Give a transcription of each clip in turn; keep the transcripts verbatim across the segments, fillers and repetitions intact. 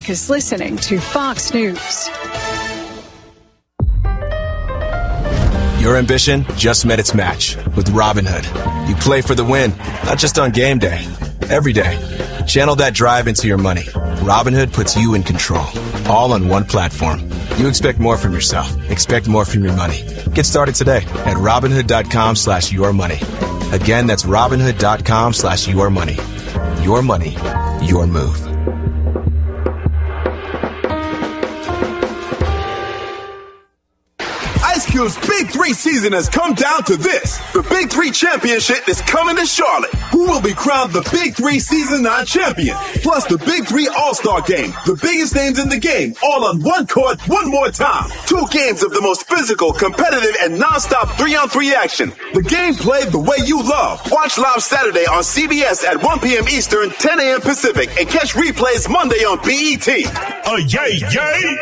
is listening to Fox News. Your ambition just met its match with Robinhood. You play for the win, not just on game day, every day. Channel that drive into your money. Robinhood puts you in control, all on one platform. You expect more from yourself. Expect more from your money. Get started today at Robinhood.com slash your money. Again, that's Robinhood.com slash your money. Your money, your move. Ice Cube's Big Three season has come down to this. The Big Three Championship is coming to Charlotte. Who will be crowned the Big Three Season nine champion? Plus the Big Three All-Star Game. The biggest names in the game, all on one court, one more time. Two games of the most physical, competitive, and non-stop three-on-three action. The game played the way you love. Watch live Saturday on C B S at one p.m. Eastern, ten a.m. Pacific, and catch replays Monday on B E T. Oh, yay, yay!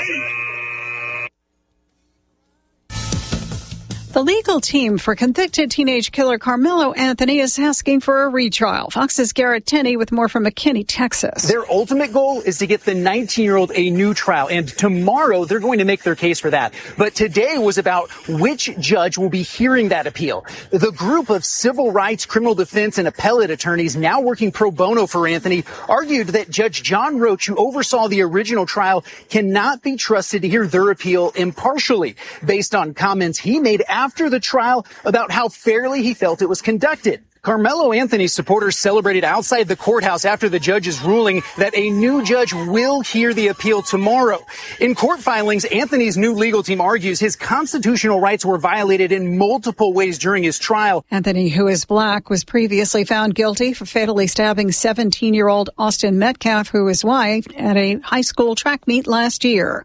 The legal team for convicted teenage killer Carmelo Anthony is asking for a retrial. Fox's Garrett Tenney with more from McKinney, Texas. Their ultimate goal is to get the nineteen-year-old a new trial, and tomorrow they're going to make their case for that. But today was about which judge will be hearing that appeal. The group of civil rights, criminal defense, and appellate attorneys now working pro bono for Anthony argued that Judge John Roach, who oversaw the original trial, cannot be trusted to hear their appeal impartially, based on comments he made after After the trial about how fairly he felt it was conducted. Carmelo Anthony's supporters celebrated outside the courthouse after the judge's ruling that a new judge will hear the appeal tomorrow. In court filings, Anthony's new legal team argues his constitutional rights were violated in multiple ways during his trial. Anthony, who is black, was previously found guilty for fatally stabbing seventeen-year-old Austin Metcalf, who was white, at a high school track meet last year.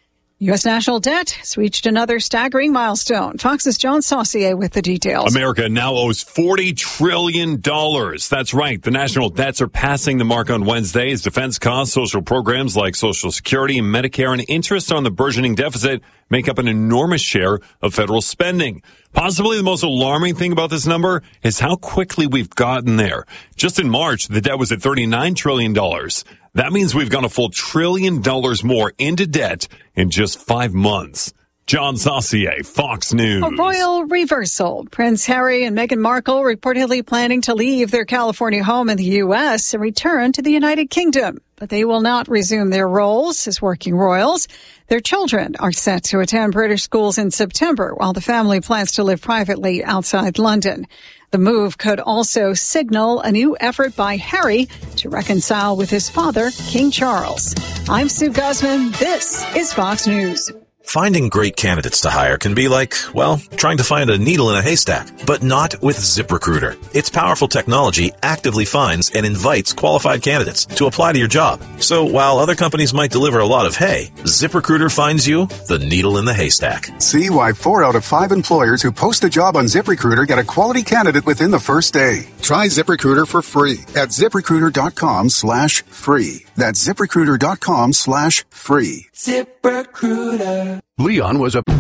U S national debt has reached another staggering milestone. Fox's John Saucier with the details. America now owes forty trillion dollars. That's right. The national debts are passing the mark on Wednesday as defense costs, social programs like Social Security and Medicare, and interest on the burgeoning deficit make up an enormous share of federal spending. Possibly the most alarming thing about this number is how quickly we've gotten there. Just in March, the debt was at thirty-nine trillion dollars. That means we've gone a full trillion dollars more into debt in just five months. John Saucier, Fox News. A royal reversal. Prince Harry and Meghan Markle reportedly planning to leave their California home in the U S and return to the United Kingdom. But they will not resume their roles as working royals. Their children are set to attend British schools in September, while the family plans to live privately outside London. The move could also signal a new effort by Harry to reconcile with his father, King Charles. I'm Sue Guzman. This is Fox News. Finding great candidates to hire can be like, well, trying to find a needle in a haystack, but not with ZipRecruiter. Its powerful technology actively finds and invites qualified candidates to apply to your job. So while other companies might deliver a lot of hay, ZipRecruiter finds you the needle in the haystack. See why four out of five employers who post a job on ZipRecruiter get a quality candidate within the first day. Try ZipRecruiter for free at ZipRecruiter.com slash free. That's ZipRecruiter.com slash free. ZipRecruiter. Leon was a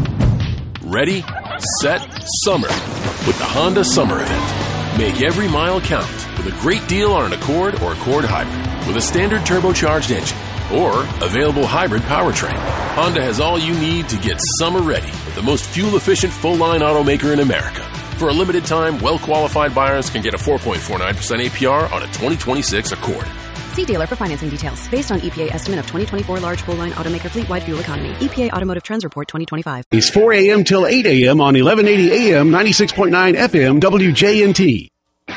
ready, set, summer with the Honda Summer Event. Make every mile count with a great deal on an Accord or Accord Hybrid with a standard turbocharged engine or available hybrid powertrain. Honda has all you need to get summer ready with the most fuel-efficient full-line automaker in America. For a limited time, well-qualified buyers can get a four point four nine percent A P R on a twenty twenty-six Accord. See dealer for financing details. Based on E P A estimate of twenty twenty-four large full-line automaker fleet-wide fuel economy. E P A Automotive Trends Report twenty twenty-five. It's four a.m. till eight a.m. on eleven eighty A M, ninety-six point nine F M, W J N T.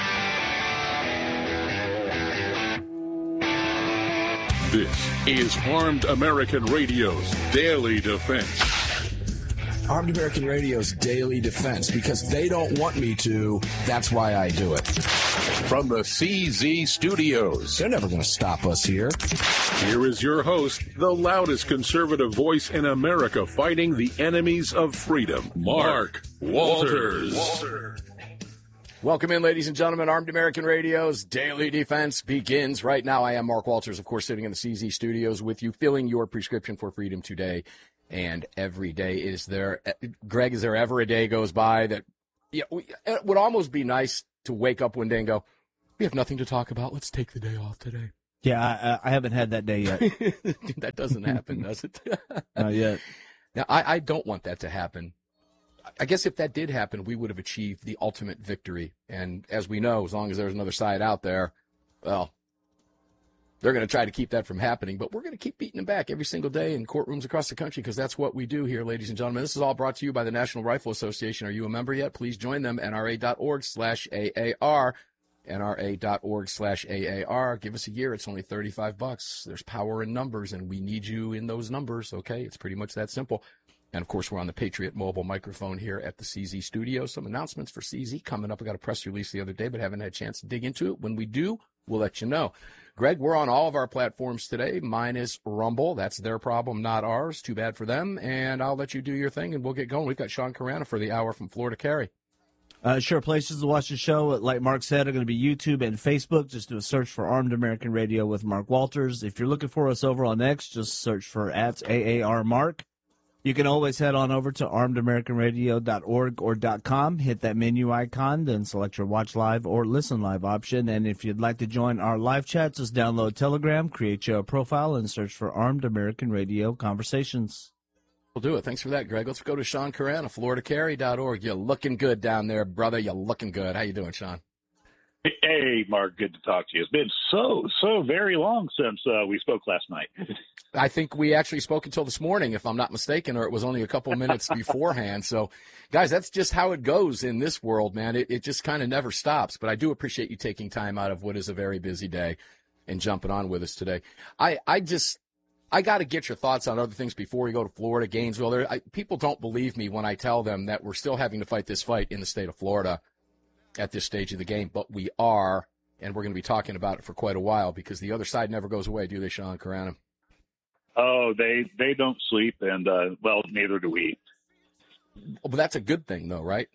This is Armed American Radio's Daily Defense. Armed American Radio's Daily Defense, because they don't want me to, that's why I do it. From the C Z Studios. They're never going to stop us here. Here is your host, the loudest conservative voice in America fighting the enemies of freedom, Mark Walters. Walter. Welcome in, ladies and gentlemen. Armed American Radio's Daily Defense begins right now. I am Mark Walters, of course, sitting in the C Z Studios with you, filling your prescription for freedom today. And every day is there, Greg, is there ever a day goes by that, yeah, we, it would almost be nice to wake up one day and go, we have nothing to talk about. Let's take the day off today. Yeah, I, I haven't had that day yet. That doesn't happen, does it? Not yet. Now, I, I don't want that to happen. I guess if that did happen, we would have achieved the ultimate victory. And as we know, as long as there's another side out there, well, they're going to try to keep that from happening. But we're going to keep beating them back every single day in courtrooms across the country because that's what we do here, ladies and gentlemen. This is all brought to you by the National Rifle Association. Are you a member yet? Please join them, N R A dot org slash A A R. N R A dot org slash A A R. Give us a year. It's only thirty-five bucks. There's power in numbers, and we need you in those numbers, okay? It's pretty much that simple. And, of course, we're on the Patriot Mobile microphone here at the C Z studio. Some announcements for C Z coming up. I got a press release the other day, but haven't had a chance to dig into it. When we do, we'll let you know. Greg, we're on all of our platforms today, minus Rumble. That's their problem, not ours. Too bad for them. And I'll let you do your thing, and we'll get going. We've got Sean Carana for the hour from Florida Carry. Uh, sure, places to watch the show, like Mark said, are going to be YouTube and Facebook. Just do a search for Armed American Radio with Mark Walters. If you're looking for us over on X, just search for at A A R Mark. You can always head on over to armed american radio dot org or .com, hit that menu icon, then select your watch live or listen live option. And if you'd like to join our live chat, just download Telegram, create your profile, and search for Armed American Radio Conversations. We'll do it. Thanks for that, Greg. Let's go to Sean Carana, florida carry dot org. You're looking good down there, brother. You're looking good. How you doing, Sean? Hey, Mark. Good to talk to you. It's been so, so very long since uh, we spoke last night. I think we actually spoke until this morning, if I'm not mistaken, or it was only a couple of minutes beforehand. So, guys, that's just how it goes in this world, man. It, it just kind of never stops. But I do appreciate you taking time out of what is a very busy day and jumping on with us today. I, I just, I got to get your thoughts on other things before we go to Florida, Gainesville. There, I, people don't believe me when I tell them that we're still having to fight this fight in the state of Florida at this stage of the game, but we are, and we're going to be talking about it for quite a while because the other side never goes away, do they, Sean Carana? Oh, they they don't sleep, and, uh, well, neither do we. Well, but that's a good thing, though, right?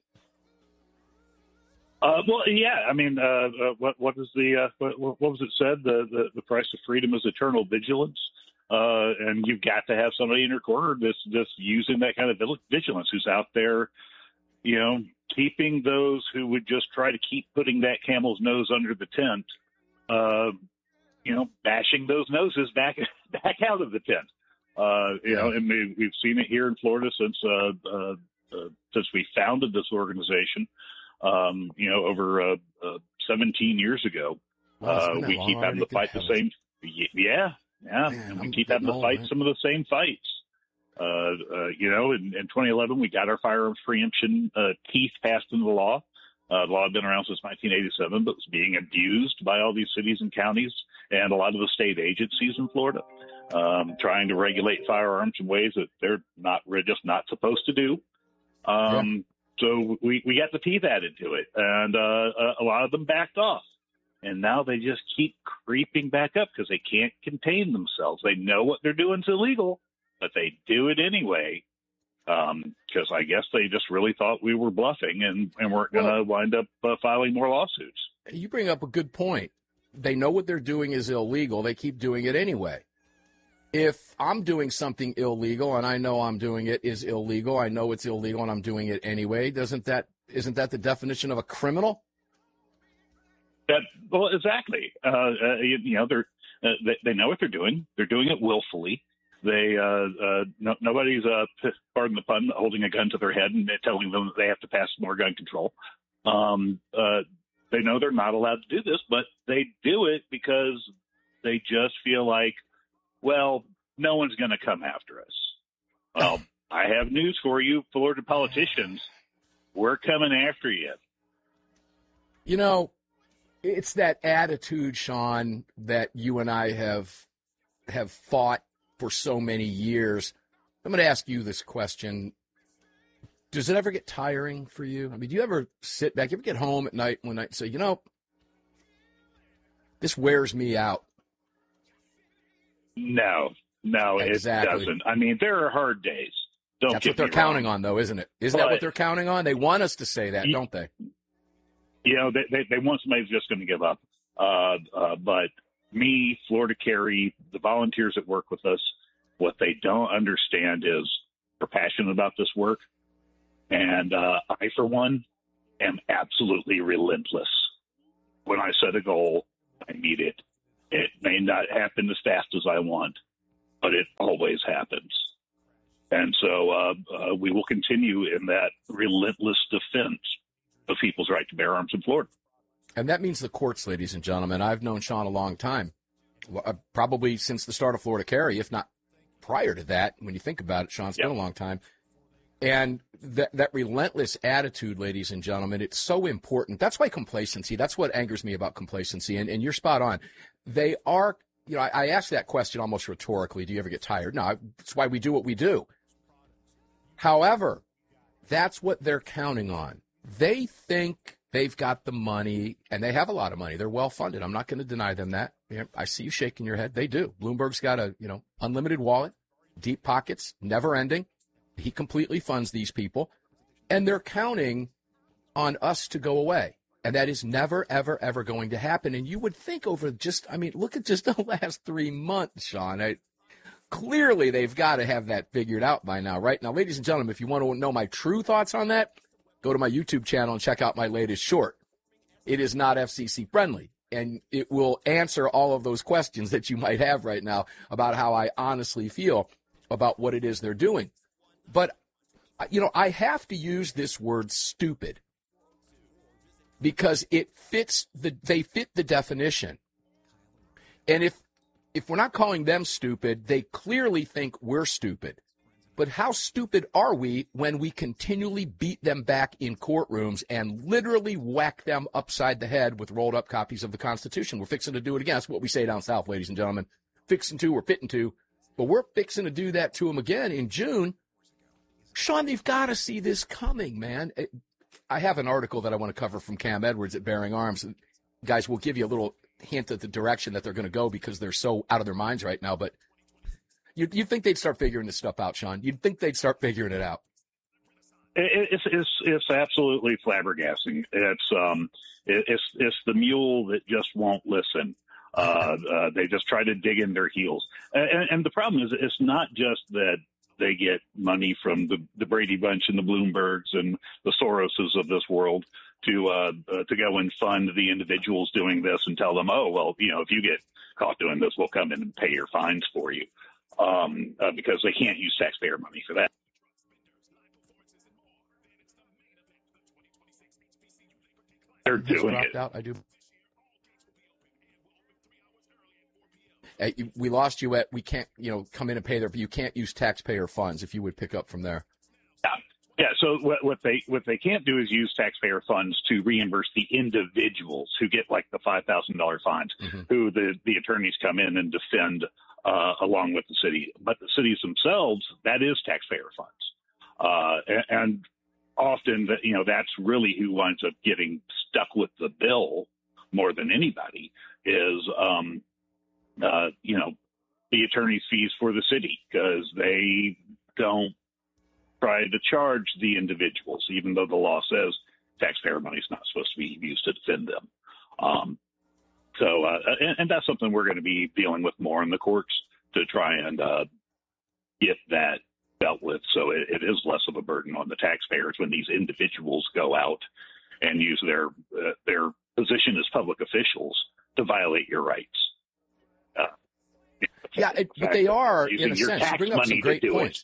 Uh, well, yeah, I mean, uh, uh, what what is the, uh, what, what was it said? The, the, the price of freedom is eternal vigilance. Uh, and you've got to have somebody in your corner just, just using that kind of vigilance who's out there, you know, keeping those who would just try to keep putting that camel's nose under the tent, uh, you know, bashing those noses back back out of the tent. Uh, you know, and we, we've seen it here in Florida since uh, uh, uh, since we founded this organization. Um, you know, over uh, uh, seventeen years ago, uh, we keep having to fight the same. Yeah, yeah, Man, and we I'm keep having to old, fight man. some of the same fights. Uh, uh, you know, in, in twenty eleven, we got our firearms preemption uh, teeth passed into the law. Uh, the law had been around since nineteen eighty-seven, but was being abused by all these cities and counties and a lot of the state agencies in Florida, um, trying to regulate firearms in ways that they're not, we're just not supposed to do. Um, yeah. So we, we got the teeth added to it, and uh, a lot of them backed off. And now they just keep creeping back up because they can't contain themselves. They know what they're doing is illegal, but they do it anyway. Um, cause I guess they just really thought we were bluffing and, and weren't going to well, wind up uh, filing more lawsuits. You bring up a good point. They know what they're doing is illegal. They keep doing it anyway. If I'm doing something illegal and I know I'm doing it is illegal, I know it's illegal and I'm doing it anyway. Doesn't that, isn't that the definition of a criminal? That, well, exactly. Uh, uh you, you know, they're, uh, they, they know what they're doing. They're doing it willfully. They, uh, uh, no, nobody's, uh, pardon the pun, holding a gun to their head and telling them that they have to pass more gun control. Um, uh, they know they're not allowed to do this, but they do it because they just feel like, well, no one's going to come after us. Well, I have news for you, Florida politicians. We're coming after you. You know, it's that attitude, Sean, that you and I have, have fought for so many years. I'm going to ask you this question. Does it ever get tiring for you? I mean, do you ever sit back, you ever get home at night one night and say, you know, this wears me out? No, no, exactly. It doesn't. I mean, there are hard days. Don't That's what they're counting on, though, isn't it? Isn't but, that what they're counting on? They want us to say that, you, don't they? You know, they, they, they want somebody who's just going to give up. Uh, uh, but me, Florida Carry, the volunteers that work with us, what they don't understand is we're passionate about this work. And uh, I, for one, am absolutely relentless. When I set a goal, I meet it. It may not happen as fast as I want, but it always happens. And so uh, uh, we will continue in that relentless defense of people's right to bear arms in Florida. And that means the courts, ladies and gentlemen. I've known Sean a long time, probably since the start of Florida Carry, if not prior to that. When you think about it, Sean, it's yep. been a long time. And that, that relentless attitude, ladies and gentlemen, it's so important. That's why complacency, that's what angers me about complacency. And, and you're spot on. They are, you know, I, I asked that question almost rhetorically. Do you ever get tired? No, that's why we do what we do. However, that's what they're counting on. They think they've got the money, and they have a lot of money. They're well funded. I'm not going to deny them that. I see you shaking your head. They do. Bloomberg's got a, you know, unlimited wallet, deep pockets, never ending. He completely funds these people, and they're counting on us to go away. And that is never, ever, ever going to happen. And you would think over just, I mean, look at just the last three months, Sean. I, clearly, they've got to have that figured out by now, right? Now, ladies and gentlemen, if you want to know my true thoughts on that, go to my YouTube channel and check out my latest short. It is not F C C friendly, and it will answer all of those questions that you might have right now about how I honestly feel about what it is they're doing. But, you know, I have to use this word stupid because it fits the, they fit the definition. And if, if we're not calling them stupid, they clearly think we're stupid. But how stupid are we when we continually beat them back in courtrooms and literally whack them upside the head with rolled up copies of the Constitution? We're fixing to do it again. That's what we say down south, ladies and gentlemen. Fixing to, we're fitting to. But we're fixing to do that to them again in June. Sean, they've got to see this coming, man. I have an article that I want to cover from Cam Edwards at Bearing Arms. Guys, we'll give you a little hint at the direction that they're going to go because they're so out of their minds right now. But you'd, you'd think they'd start figuring this stuff out, Sean. You'd think they'd start figuring it out. It's it's it's absolutely flabbergasting. It's um it, it's it's the mule that just won't listen. Uh, uh, they just try to dig in their heels, and, and the problem is it's not just that they get money from the, the Brady Bunch and the Bloombergs and the Soroses of this world to uh, uh, to go and fund the individuals doing this and tell them, oh, well, you know, if you get caught doing this, we'll come in and pay your fines for you, um, uh, because they can't use taxpayer money for that. They're doing it. Out. I do. Uh, we lost you at, we can't, you know, come in and pay their, you can't use taxpayer funds, if you would pick up from there. Yeah. Yeah. So what, what they, what they can't do is use taxpayer funds to reimburse the individuals who get like the five thousand dollars fines, mm-hmm. who the, the attorneys come in and defend, uh, along with the city. But the cities themselves, that is taxpayer funds. Uh, and, and often that, you know, that's really who winds up getting stuck with the bill more than anybody is, um, Uh, you know, the attorney's fees for the city because they don't try to charge the individuals, even though the law says taxpayer money is not supposed to be used to defend them. Um, so, uh, and, and that's something we're going to be dealing with more in the courts to try and uh, get that dealt with. So it, it is less of a burden on the taxpayers when these individuals go out and use their uh, their position as public officials to violate your rights. Uh, yeah, it, but they are, in a sense. You bring up some great points.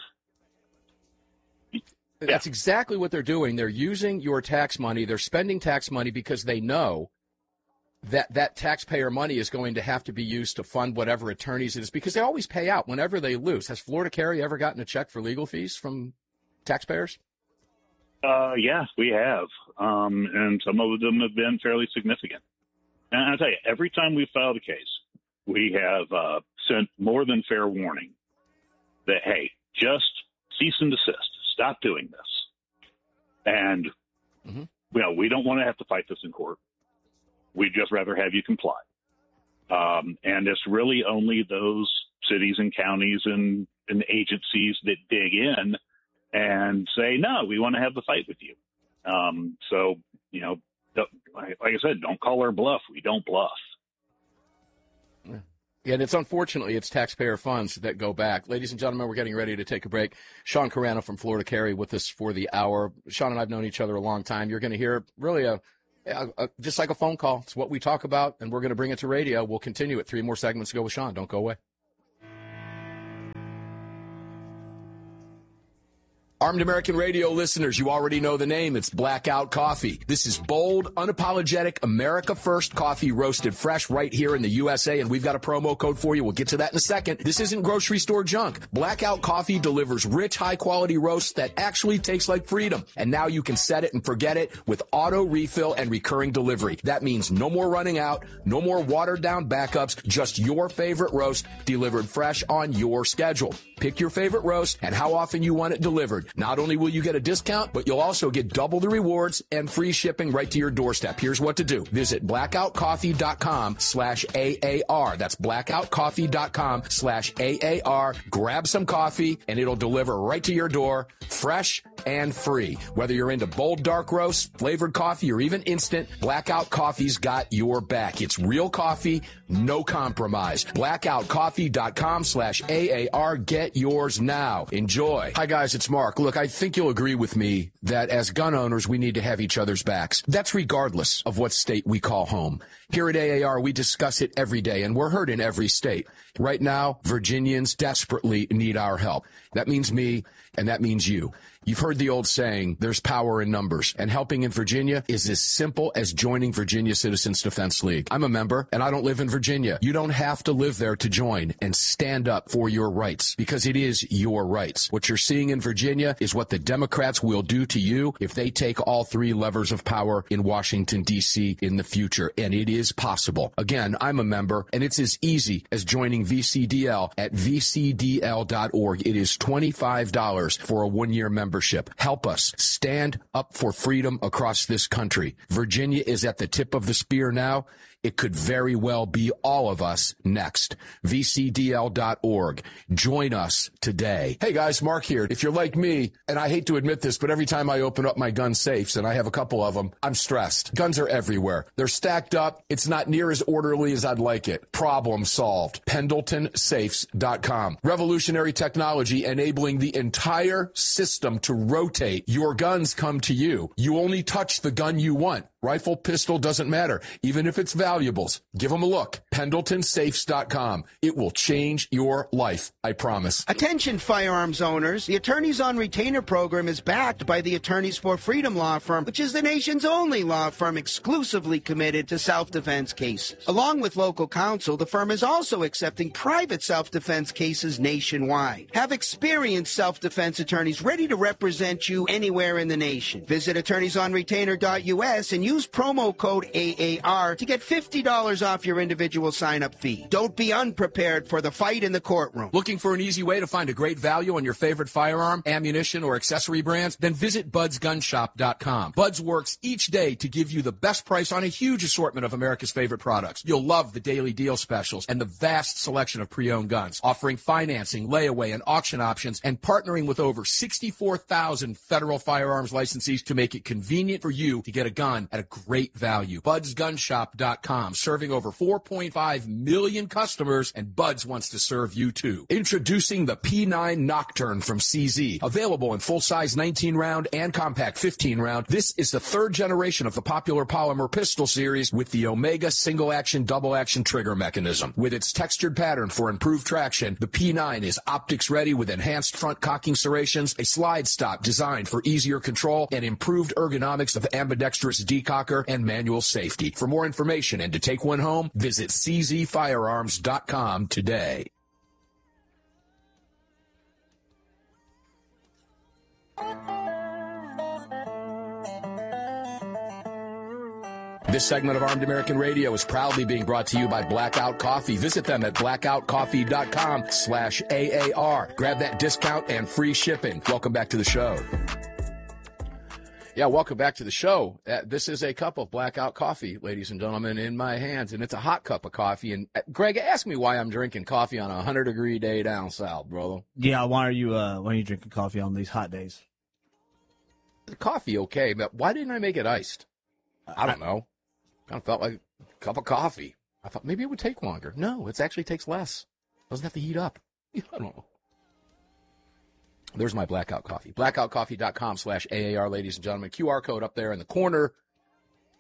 That's exactly what they're doing. They're using your tax money. They're spending tax money because they know that that taxpayer money is going to have to be used to fund whatever attorneys it is because they always pay out whenever they lose. Has Florida Carry ever gotten a check for legal fees from taxpayers? Uh, yeah, we have. Um, and some of them have been fairly significant. And I'll tell you, every time we filed a case, we have uh, sent more than fair warning that, hey, just cease and desist. Stop doing this. And, mm-hmm. you know, we don't want to have to fight this in court. We'd just rather have you comply. Um, and it's really only those cities and counties and, and agencies that dig in and say, no, we want to have the fight with you. Um, so, you know, like I said, don't call our bluff. We don't bluff. Yeah, and it's unfortunately, it's taxpayer funds that go back. Ladies and gentlemen, we're getting ready to take a break. Sean Carano from Florida Carry with us for the hour. Sean and I have known each other a long time. You're going to hear really a Yeah, uh, just like a phone call. It's what we talk about, and we're going to bring it to radio. We'll continue it. Three more segments to go with Sean. Don't go away. Armed American Radio listeners, you already know the name. It's Blackout Coffee. This is bold, unapologetic, America First coffee roasted fresh right here in the U S A, and we've got a promo code for you. We'll get to that in a second. This isn't grocery store junk. Blackout Coffee delivers rich, high-quality roasts that actually taste like freedom. And now you can set it and forget it with auto refill and recurring delivery. That means no more running out, no more watered-down backups, just your favorite roast delivered fresh on your schedule. Pick your favorite roast and how often you want it delivered. Not only will you get a discount, but you'll also get double the rewards and free shipping right to your doorstep. Here's what to do. Visit blackoutcoffee.com slash AAR. That's blackoutcoffee.com slash AAR. Grab some coffee and it'll deliver right to your door, fresh and free. Whether you're into bold dark roast, flavored coffee, or even instant, Blackout Coffee's got your back. It's real coffee, no compromise. blackoutcoffee.com slash AAR. Get yours now. Enjoy. Hi guys, it's Mark. Look, I think you'll agree with me that as gun owners, we need to have each other's backs. That's regardless of what state we call home. Here at A A R, we discuss it every day, and we're heard in every state. Right now, Virginians desperately need our help. That means me, and that means you. You've heard the old saying, there's power in numbers, and helping in Virginia is as simple as joining Virginia Citizens Defense League. I'm a member, and I don't live in Virginia. You don't have to live there to join and stand up for your rights, because it is your rights. What you're seeing in Virginia is what the Democrats will do to you if they take all three levers of power in Washington, D C in the future, and it is possible. Again, I'm a member, and it's as easy as joining V C D L at v c d l dot org. It is twenty-five dollars for a one-year membership. Help us stand up for freedom across this country. Virginia is at the tip of the spear now. It could very well be all of us next. v c d l dot org. Join us today. Hey guys, Mark here. If you're like me, and I hate to admit this, but every time I open up my gun safes, and I have a couple of them, I'm stressed. Guns are everywhere. They're stacked up. It's not near as orderly as I'd like it. Problem solved. pendleton safes dot com. Revolutionary technology enabling the entire system to rotate. Your guns come to you. You only touch the gun you want. Rifle, pistol, doesn't matter. Even if it's valuables, give them a look. pendleton safes dot com. It will change your life, I promise. Attention firearms owners. The Attorneys on Retainer program is backed by the Attorneys for Freedom law firm, which is the nation's only law firm exclusively committed to self-defense cases. Along with local counsel, the firm is also accepting private self-defense cases nationwide. Have experienced self-defense attorneys ready to represent you anywhere in the nation. Visit attorneys on retainer dot u s and use Use promo code A A R to get fifty dollars off your individual sign-up fee. Don't be unprepared for the fight in the courtroom. Looking for an easy way to find a great value on your favorite firearm, ammunition, or accessory brands? Then visit buds gun shop dot com. Buds works each day to give you the best price on a huge assortment of America's favorite products. You'll love the daily deal specials and the vast selection of pre-owned guns, offering financing, layaway, and auction options, and partnering with over sixty-four thousand federal firearms licensees to make it convenient for you to get a gun at a great value. buds gun shop dot com, serving over four point five million customers, and Buds wants to serve you too. Introducing the P nine Nocturne from C Z. Available in full-size nineteen round and compact fifteen round, this is the third generation of the popular polymer pistol series with the Omega single-action, double-action trigger mechanism. With its textured pattern for improved traction, the P nine is optics-ready with enhanced front cocking serrations, a slide stop designed for easier control, and improved ergonomics of ambidextrous decocker and manual safety. For more information and to take one home, visit c z firearms dot com today. This segment of Armed American Radio is proudly being brought to you by Blackout Coffee. Visit them at blackout coffee dot com slash A A R. Grab that discount and free shipping. Welcome back to the show. Yeah, welcome back to the show. Uh, this is a cup of Blackout Coffee, ladies and gentlemen, in my hands, and it's a hot cup of coffee. And uh, Greg, ask me why I'm drinking coffee on a hundred degree day down south, brother. Yeah, why are you uh, why are you drinking coffee on these hot days? The coffee, okay, but why didn't I make it iced? I don't know. Kind of felt like a cup of coffee. I thought maybe it would take longer. No, it actually takes less. Doesn't have to heat up. I don't know. There's my Blackout Coffee. blackout coffee dot com slash A A R, ladies and gentlemen. Q R code up there in the corner.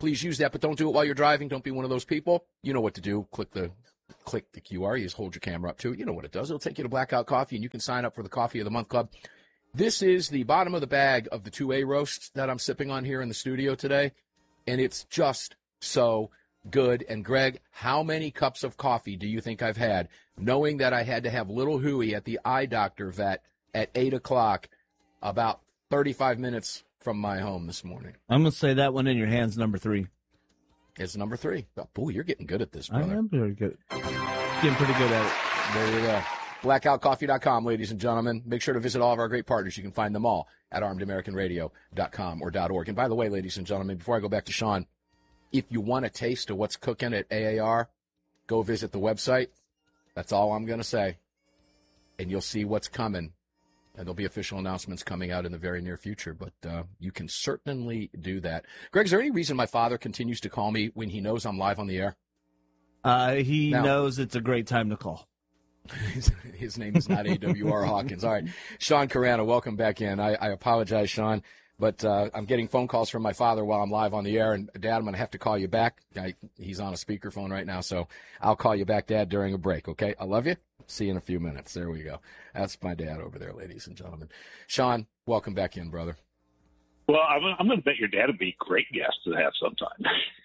please use that, but don't do it while you're driving. Don't be one of those people. You know what to do. Click the click the Q R. You just hold your camera up to it. You know what it does. It'll take you to Blackout Coffee, and you can sign up for the Coffee of the Month Club. This is the bottom of the bag of the two A roast that I'm sipping on here in the studio today, and it's just so good. And, Greg, how many cups of coffee do you think I've had, knowing that I had to have little Huey at the eye doctor vet at eight o'clock about thirty-five minutes from my home this morning? I'm going to say that one in your hands, number three. It's number three. Oh, boy, you're getting good at this, brother. I am pretty good. Getting pretty good at it. There you go. blackout coffee dot com, ladies and gentlemen. Make sure to visit all of our great partners. You can find them all at armed american radio dot com or .org. And by the way, ladies and gentlemen, before I go back to Sean, if you want a taste of what's cooking at A A R, go visit the website. That's all I'm going to say. And you'll see what's coming. And there'll be official announcements coming out in the very near future, but uh, you can certainly do that. Greg, is there any reason my father continues to call me when he knows I'm live on the air? Uh, he Now- knows it's a great time to call. His, his name is not A W R Hawkins. All right. Sean Carano, welcome back in. I, I apologize, Sean, but uh, I'm getting phone calls from my father while I'm live on the air. And, Dad, I'm going to have to call you back. I, he's on a speakerphone right now, so I'll call you back, Dad, during a break, okay? I love you. See you in a few minutes. There we go. That's my dad over there, ladies and gentlemen. Sean, welcome back in, brother. Well, I'm, I'm going to bet your dad would be a great guest to have sometime.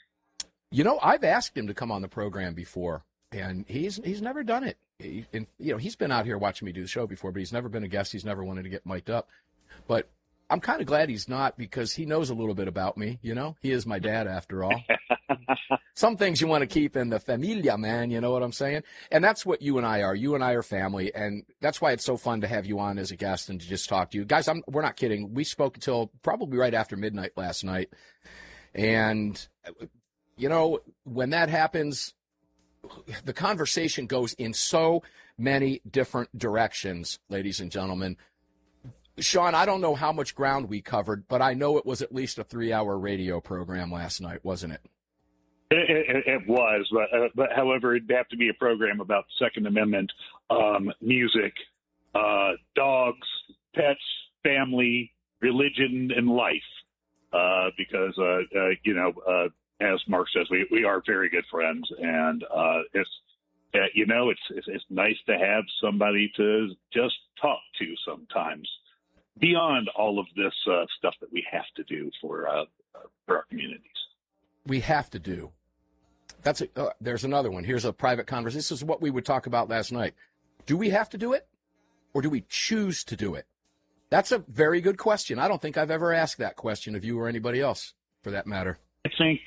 You know, I've asked him to come on the program before, and he's he's never done it. He, and, you know, he's been out here watching me do the show before, but he's never been a guest. He's never wanted to get mic'd up. But I'm kind of glad he's not, because he knows a little bit about me, you know? He is my dad, after all. Some things you want to keep in the familia, man, you know what I'm saying? And that's what you and I are. You and I are family, and that's why it's so fun to have you on as a guest and to just talk to you. Guys, I'm, we're not kidding. We spoke until probably right after midnight last night. And, you know, when that happens, the conversation goes in so many different directions, ladies and gentlemen. Sean, I don't know how much ground we covered, but I know it was at least a three-hour radio program last night, wasn't it? It, it, it was, but, uh, but however, it'd have to be a program about the Second Amendment, um, music, uh, dogs, pets, family, religion, and life. Uh, because, uh, uh, you know, uh, as Mark says, we, we are very good friends, and uh, it's, uh, you know, it's, it's it's nice to have somebody to just talk to sometimes, beyond all of this uh, stuff that we have to do for uh, for our communities. We have to do. That's a, uh, there's another one. Here's a private conversation. This is what we would talk about last night. Do we have to do it, or do we choose to do it? That's a very good question. I don't think I've ever asked that question of you or anybody else, for that matter. I think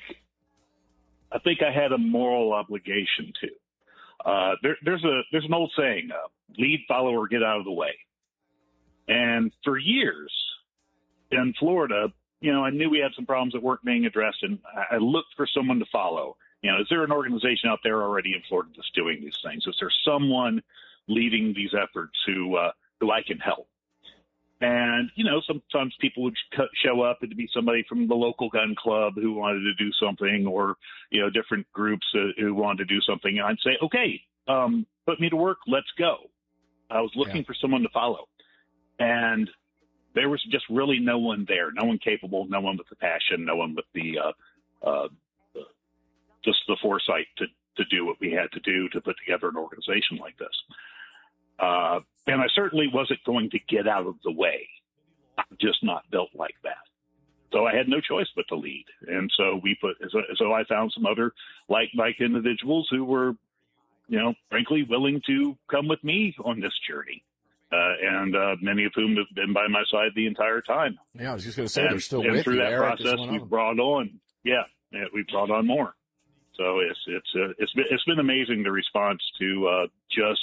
I think I had a moral obligation to. Uh, there, there's a there's an old saying: uh, "Lead, follow, or get out of the way." And for years in Florida, you know, I knew we had some problems that weren't being addressed, and I looked for someone to follow. You know, is there an organization out there already in Florida that's doing these things? Is there someone leading these efforts who uh, who I can help? And, you know, sometimes people would show up and to be somebody from the local gun club who wanted to do something, or, you know, different groups uh, who wanted to do something. And I'd say, okay, um, put me to work. Let's go. I was looking yeah. for someone to follow. And there was just really no one there, no one capable, no one with the passion, no one with the, uh, uh, just the foresight to, to do what we had to do to put together an organization like this. Uh, and I certainly wasn't going to get out of the way. I'm just not built like that. So I had no choice but to lead. And so we put, so, so I found some other like-like individuals who were, you know, frankly willing to come with me on this journey. Uh, and uh, many of whom have been by my side the entire time. Yeah, I was just going to say, and, they're still and with through you. that Eric process, we've brought on, yeah, yeah, we've brought on more. So it's it's uh, it's been it's been amazing, the response to uh, just,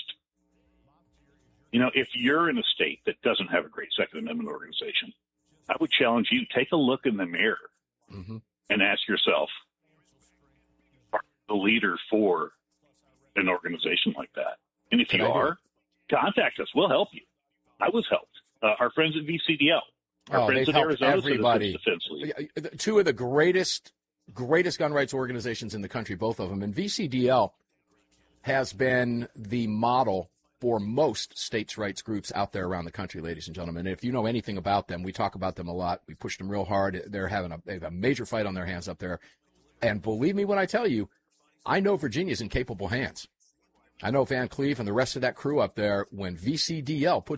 you know, if you're in a state that doesn't have a great Second Amendment organization, I would challenge you, take a look in the mirror mm-hmm. and ask yourself, are you the leader for an organization like that? And if Can you I are, contact us. We'll help you. I was helped. Uh, our friends at V C D L, our oh, friends at Arizona everybody. Citizens Defense League. Two of the greatest, greatest gun rights organizations in the country, both of them. And V C D L has been the model for most states' rights groups out there around the country, ladies and gentlemen. And if you know anything about them, we talk about them a lot. We push them real hard. They're having a, they have a major fight on their hands up there. And believe me when I tell you, I know Virginia's in capable hands. I know Van Cleve and the rest of that crew up there, when V C D L puts